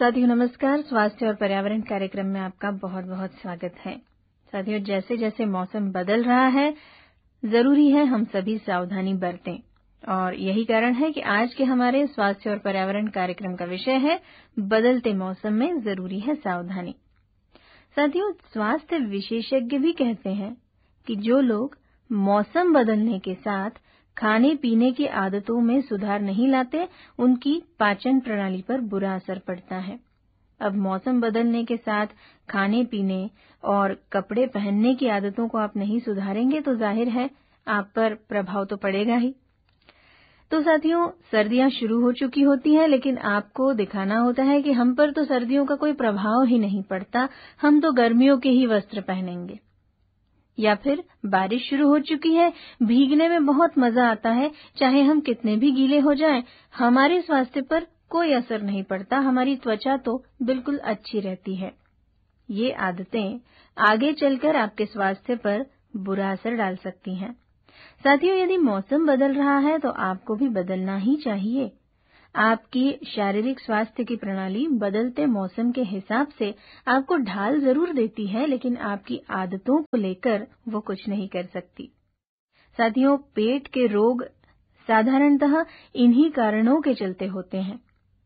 साथियों नमस्कार। स्वास्थ्य और पर्यावरण कार्यक्रम में आपका बहुत बहुत स्वागत है। साथियों, जैसे जैसे मौसम बदल रहा है, जरूरी है हम सभी सावधानी बरतें और यही कारण है कि आज के हमारे स्वास्थ्य और पर्यावरण कार्यक्रम का विषय है बदलते मौसम में जरूरी है सावधानी। साथियों, स्वास्थ्य विशेषज्ञ भी कहते हैं कि जो लोग मौसम बदलने के साथ खाने पीने की आदतों में सुधार नहीं लाते, उनकी पाचन प्रणाली पर बुरा असर पड़ता है। अब मौसम बदलने के साथ खाने पीने और कपड़े पहनने की आदतों को आप नहीं सुधारेंगे तो जाहिर है आप पर प्रभाव तो पड़ेगा ही। तो साथियों, सर्दियां शुरू हो चुकी होती हैं, लेकिन आपको दिखाना होता है कि हम पर तो सर्दियों का कोई प्रभाव ही नहीं पड़ता, हम तो गर्मियों के ही वस्त्र पहनेंगे। या फिर बारिश शुरू हो चुकी है, भीगने में बहुत मजा आता है, चाहे हम कितने भी गीले हो जाएं, हमारे स्वास्थ्य पर कोई असर नहीं पड़ता, हमारी त्वचा तो बिल्कुल अच्छी रहती है। ये आदतें आगे चलकर आपके स्वास्थ्य पर बुरा असर डाल सकती हैं। साथियों, यदि मौसम बदल रहा है तो आपको भी बदलना ही चाहिए। आपकी शारीरिक स्वास्थ्य की प्रणाली बदलते मौसम के हिसाब से आपको ढाल जरूर देती है, लेकिन आपकी आदतों को लेकर वो कुछ नहीं कर सकती। साथियों, पेट के रोग साधारणतः इन्हीं कारणों के चलते होते हैं।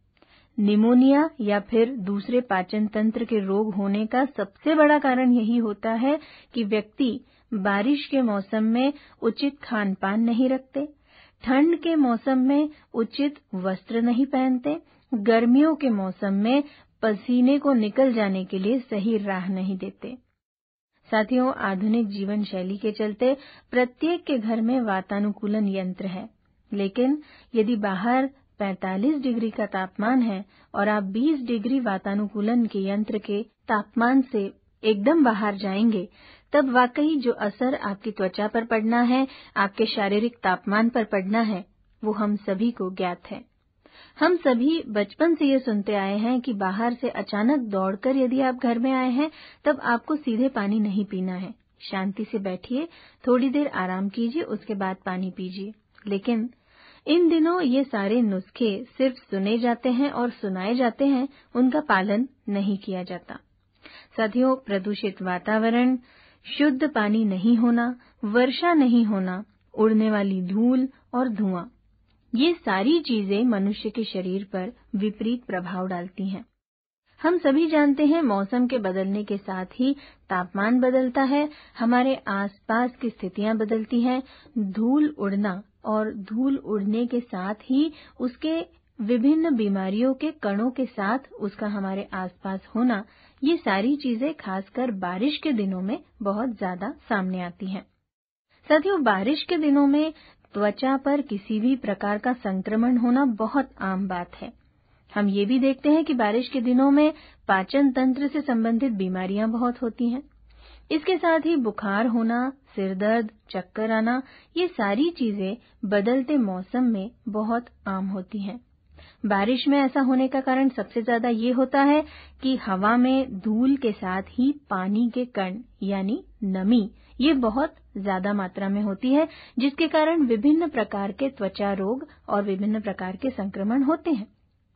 निमोनिया या फिर दूसरे पाचन तंत्र के रोग होने का सबसे बड़ा कारण यही होता है कि व्यक्ति बारिश के मौसम में उचित खान पान नहीं रखते, ठंड के मौसम में उचित वस्त्र नहीं पहनते, गर्मियों के मौसम में पसीने को निकल जाने के लिए सही राह नहीं देते। साथियों, आधुनिक जीवन शैली के चलते प्रत्येक के घर में वातानुकूलन यंत्र है, लेकिन यदि बाहर 45 डिग्री का तापमान है और आप 20 डिग्री वातानुकूलन के यंत्र के तापमान से एकदम बाहर जाएंगे, तब वाकई जो असर आपकी त्वचा पर पड़ना है, आपके शारीरिक तापमान पर पड़ना है, वो हम सभी को ज्ञात है। हम सभी बचपन से ये सुनते आए हैं कि बाहर से अचानक दौड़कर यदि आप घर में आए हैं, तब आपको सीधे पानी नहीं पीना है। शांति से बैठिए, थोड़ी देर आराम कीजिए, उसके बाद पानी पीजिए। लेकिन इन दिनों ये सारे नुस्खे सिर्फ सुने जाते हैं और सुनाए जाते हैं, उनका पालन नहीं किया जाता। साथियों, प्रदूषित वातावरण, शुद्ध पानी नहीं होना, वर्षा नहीं होना, उड़ने वाली धूल और धुआं, ये सारी चीजें मनुष्य के शरीर पर विपरीत प्रभाव डालती हैं। हम सभी जानते हैं मौसम के बदलने के साथ ही तापमान बदलता है, हमारे आसपास की स्थितियां बदलती हैं, धूल उड़ना और धूल उड़ने के साथ ही उसके विभिन्न बीमारियों के कणों के साथ उसका हमारे आसपास होना, ये सारी चीजें खासकर बारिश के दिनों में बहुत ज्यादा सामने आती हैं। साथियों, बारिश के दिनों में त्वचा पर किसी भी प्रकार का संक्रमण होना बहुत आम बात है। हम ये भी देखते हैं कि बारिश के दिनों में पाचन तंत्र से संबंधित बीमारियां बहुत होती हैं। इसके साथ ही बुखार होना, सिर दर्द, चक्कर आना, ये सारी चीजें बदलते मौसम में बहुत आम होती हैं। बारिश में ऐसा होने का कारण सबसे ज्यादा ये होता है कि हवा में धूल के साथ ही पानी के कण यानी नमी, ये बहुत ज्यादा मात्रा में होती है, जिसके कारण विभिन्न प्रकार के त्वचा रोग और विभिन्न प्रकार के संक्रमण होते हैं।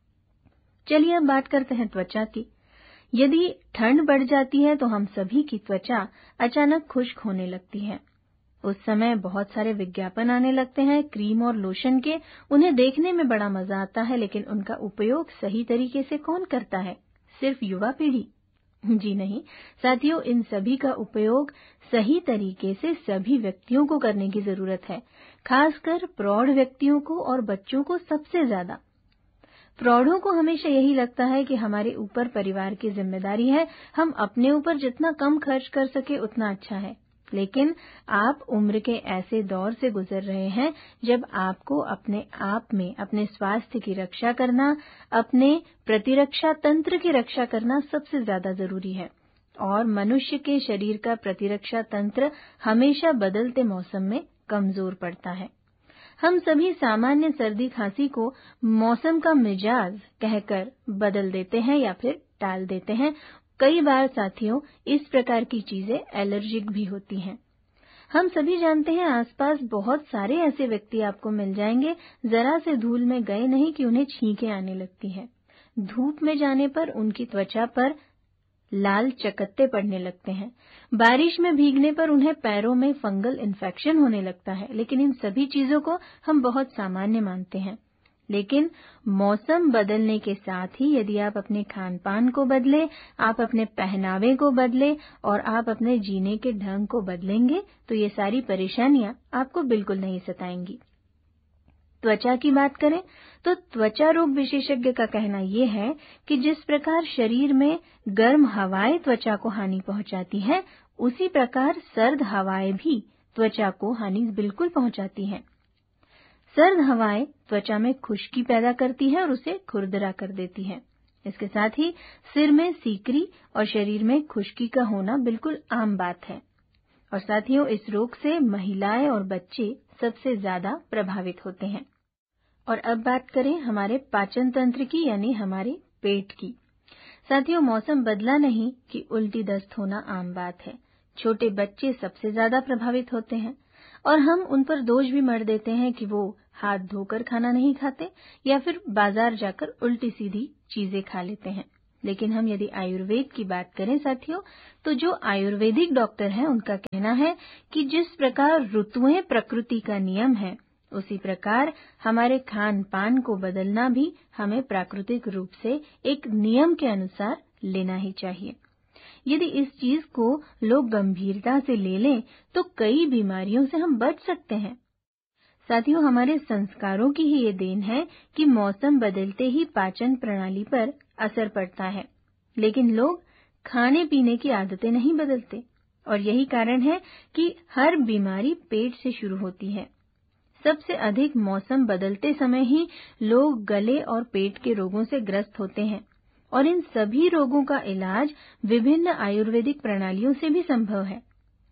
चलिए अब बात करते हैं त्वचा की। यदि ठंड बढ़ जाती है तो हम सभी की त्वचा अचानक खुश्क होने लगती है। उस समय बहुत सारे विज्ञापन आने लगते हैं क्रीम और लोशन के। उन्हें देखने में बड़ा मजा आता है, लेकिन उनका उपयोग सही तरीके से कौन करता है? सिर्फ युवा पीढ़ी? जी नहीं साथियों, इन सभी का उपयोग सही तरीके से सभी व्यक्तियों को करने की जरूरत है, खासकर प्रौढ़ व्यक्तियों को और बच्चों को सबसे ज्यादा। प्रौढ़ों को हमेशा यही लगता है कि हमारे ऊपर परिवार की जिम्मेदारी है, हम अपने ऊपर जितना कम खर्च कर सके उतना अच्छा है। लेकिन आप उम्र के ऐसे दौर से गुजर रहे हैं जब आपको अपने आप में अपने स्वास्थ्य की रक्षा करना, अपने प्रतिरक्षा तंत्र की रक्षा करना सबसे ज्यादा जरूरी है। और मनुष्य के शरीर का प्रतिरक्षा तंत्र हमेशा बदलते मौसम में कमजोर पड़ता है। हम सभी सामान्य सर्दी खांसी को मौसम का मिजाज कहकर बदल देते हैं या फिर टाल देते हैं। कई बार साथियों, इस प्रकार की चीजें एलर्जिक भी होती हैं। हम सभी जानते हैं आसपास बहुत सारे ऐसे व्यक्ति आपको मिल जाएंगे, जरा से धूल में गए नहीं कि उन्हें छींकें आने लगती हैं। धूप में जाने पर उनकी त्वचा पर लाल चकत्ते पड़ने लगते हैं। बारिश में भीगने पर उन्हें पैरों में फंगल इन्फेक्शन होने लगता है। लेकिन इन सभी चीजों को हम बहुत सामान्य मानते हैं। लेकिन मौसम बदलने के साथ ही यदि आप अपने खान पान को बदलें, आप अपने पहनावे को बदलें और आप अपने जीने के ढंग को बदलेंगे तो ये सारी परेशानियां आपको बिल्कुल नहीं सताएंगी। त्वचा की बात करें तो त्वचा रोग विशेषज्ञ का कहना यह है कि जिस प्रकार शरीर में गर्म हवाएं त्वचा को हानि पहुंचाती है, उसी प्रकार सर्द हवाएं भी त्वचा को हानि बिल्कुल पहुंचाती हैं। सर्द हवाएं त्वचा में खुश्की पैदा करती है और उसे खुरदरा कर देती है। इसके साथ ही सिर में सीकरी और शरीर में खुश्की का होना बिल्कुल आम बात है। और साथियों, इस रोग से महिलाएं और बच्चे सबसे ज्यादा प्रभावित होते हैं। और अब बात करें हमारे पाचन तंत्र की, यानी हमारे पेट की। साथियों, मौसम बदला नहीं कि उल्टी दस्त होना आम बात है। छोटे बच्चे सबसे ज्यादा प्रभावित होते हैं और हम उन पर दोष भी मढ़ देते हैं कि वो हाथ धोकर खाना नहीं खाते या फिर बाजार जाकर उल्टी सीधी चीजें खा लेते हैं। लेकिन हम यदि आयुर्वेद की बात करें साथियों, तो जो आयुर्वेदिक डॉक्टर हैं उनका कहना है कि जिस प्रकार ऋतुएं प्रकृति का नियम है, उसी प्रकार हमारे खान पान को बदलना भी हमें प्राकृतिक रूप से एक नियम के अनुसार लेना ही चाहिए। यदि इस चीज को लोग गंभीरता से ले लें तो कई बीमारियों से हम बच सकते हैं। साथियों, हमारे संस्कारों की ही ये देन है कि मौसम बदलते ही पाचन प्रणाली पर असर पड़ता है, लेकिन लोग खाने पीने की आदतें नहीं बदलते और यही कारण है कि हर बीमारी पेट से शुरू होती है। सबसे अधिक मौसम बदलते समय ही लोग गले और पेट के रोगों से ग्रस्त होते हैं और इन सभी रोगों का इलाज विभिन्न आयुर्वेदिक प्रणालियों से भी संभव है।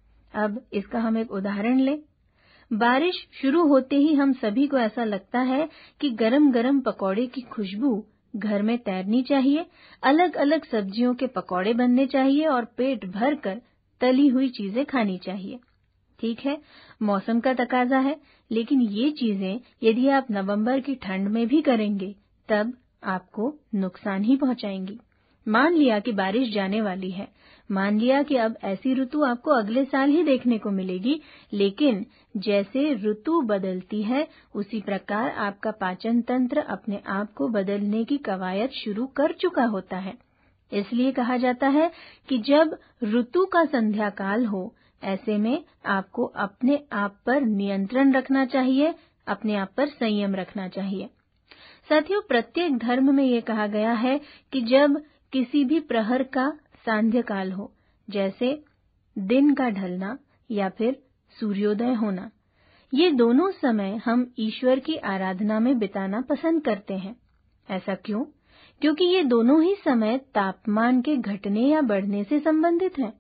अब इसका हम एक उदाहरण लें। बारिश शुरू होते ही हम सभी को ऐसा लगता है कि गरम गरम पकौड़े की खुशबू घर में तैरनी चाहिए, अलग अलग सब्जियों के पकौड़े बनने चाहिए और पेट भरकर तली हुई चीजें खानी चाहिए। ठीक है, मौसम का तकाजा है, लेकिन ये चीजें यदि आप नवंबर की ठंड में भी करेंगे तब आपको नुकसान ही पहुंचाएंगी। मान लिया कि बारिश जाने वाली है, मान लिया कि अब ऐसी ऋतु आपको अगले साल ही देखने को मिलेगी, लेकिन जैसे ऋतु बदलती है उसी प्रकार आपका पाचन तंत्र अपने आप को बदलने की कवायद शुरू कर चुका होता है। इसलिए कहा जाता है कि जब ऋतु का संध्या काल हो, ऐसे में आपको अपने आप पर नियंत्रण रखना चाहिए, अपने आप पर संयम रखना चाहिए। साथियों, प्रत्येक धर्म में ये कहा गया है कि जब किसी भी प्रहर का सांध्य काल हो, जैसे दिन का ढलना या फिर सूर्योदय होना, ये दोनों समय हम ईश्वर की आराधना में बिताना पसंद करते हैं। ऐसा क्यों? क्योंकि ये दोनों ही समय तापमान के घटने या बढ़ने से संबंधित हैं।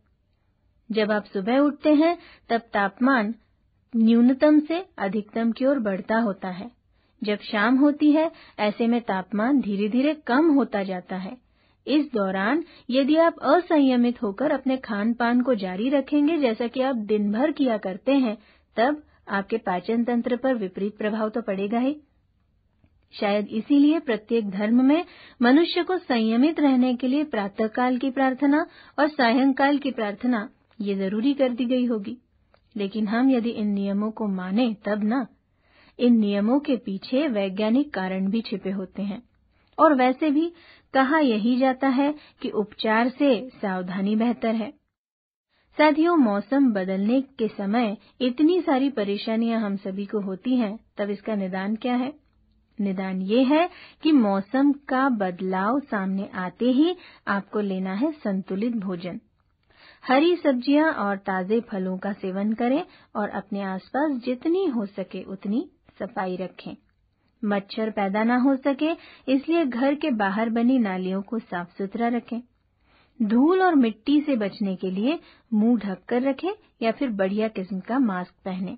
जब आप सुबह उठते हैं तब तापमान न्यूनतम से अधिकतम की ओर बढ़ता होता है। जब शाम होती है ऐसे में तापमान धीरे धीरे कम होता जाता है। इस दौरान यदि आप असंयमित होकर अपने खान पान को जारी रखेंगे जैसा कि आप दिन भर किया करते हैं, तब आपके पाचन तंत्र पर विपरीत प्रभाव तो पड़ेगा ही। शायद इसीलिए प्रत्येक धर्म में मनुष्य को संयमित रहने के लिए प्रातःकाल की प्रार्थना और सायंकाल की प्रार्थना ये जरूरी कर दी गई होगी। लेकिन हम यदि इन नियमों को माने तब ना। इन नियमों के पीछे वैज्ञानिक कारण भी छिपे होते हैं और वैसे भी कहा यही जाता है कि उपचार से सावधानी बेहतर है। साथियों, मौसम बदलने के समय इतनी सारी परेशानियां हम सभी को होती हैं, तब इसका निदान क्या है? निदान ये है कि मौसम का बदलाव सामने आते ही आपको लेना है संतुलित भोजन। हरी सब्जियां और ताजे फलों का सेवन करें और अपने आसपास जितनी हो सके उतनी सफाई रखें। मच्छर पैदा ना हो सके इसलिए घर के बाहर बनी नालियों को साफ सुथरा रखें। धूल और मिट्टी से बचने के लिए मुंह ढककर रखें या फिर बढ़िया किस्म का मास्क पहनें।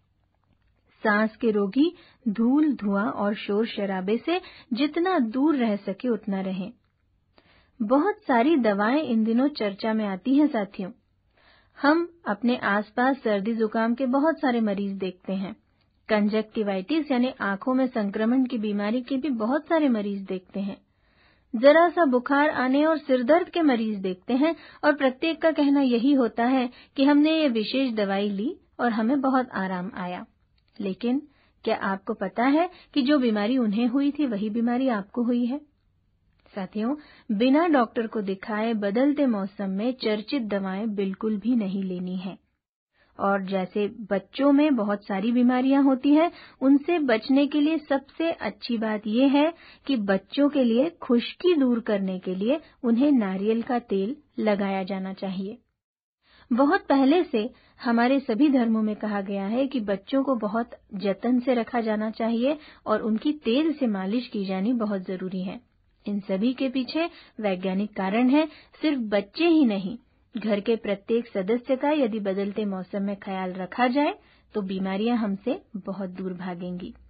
सांस के रोगी धूल, धुआं और शोर शराबे से जितना दूर रह सके उतना रहें। बहुत सारी दवाएं इन दिनों चर्चा में आती हैं साथियों। हम अपने आसपास सर्दी जुकाम के बहुत सारे मरीज देखते हैं। कंजक्टिवाइटिस यानी आंखों में संक्रमण की बीमारी के भी बहुत सारे मरीज देखते हैं। जरा सा बुखार आने और सिरदर्द के मरीज देखते हैं और प्रत्येक का कहना यही होता है कि हमने ये विशेष दवाई ली और हमें बहुत आराम आया। लेकिन क्या आपको पता है कि जो बीमारी उन्हें हुई थी वही बीमारी आपको हुई है? साथियों, बिना डॉक्टर को दिखाए बदलते मौसम में चर्चित दवाएं बिल्कुल भी नहीं लेनी है। और जैसे बच्चों में बहुत सारी बीमारियां होती हैं, उनसे बचने के लिए सबसे अच्छी बात यह है कि बच्चों के लिए खुश्की दूर करने के लिए उन्हें नारियल का तेल लगाया जाना चाहिए। बहुत पहले से हमारे सभी धर्मों में कहा गया है कि बच्चों को बहुत जतन से रखा जाना चाहिए और उनकी तेल से मालिश की जानी बहुत जरूरी है। इन सभी के पीछे वैज्ञानिक कारण है। सिर्फ बच्चे ही नहीं, घर के प्रत्येक सदस्य का यदि बदलते मौसम में ख्याल रखा जाए तो बीमारियां हमसे बहुत दूर भागेंगी।